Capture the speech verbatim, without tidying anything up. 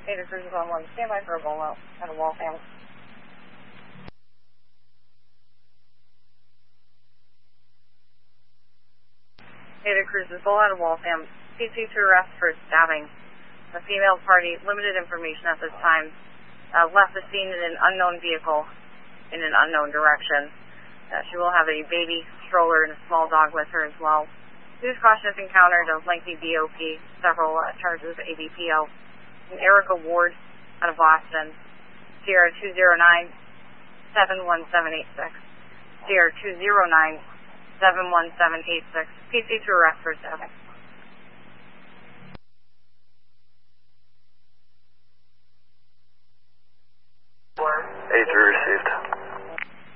Data Cruises on one. Stand by for a bolo at a Waltham. Data Cruises Bull out of Waltham. P C to arrest for stabbing. The female party, limited information at this time, uh, left the scene in an unknown vehicle in an unknown direction. Uh, she will have a baby stroller and a small dog with her as well. Use caution if encountered a lengthy B O P, several uh, charges of A B P O. And Erica Ward out of Boston, Sierra two zero nine, seven one seven eight six. Sierra two zero nine, seven one seven eight six. P C to arrest for stabbing. Eight received.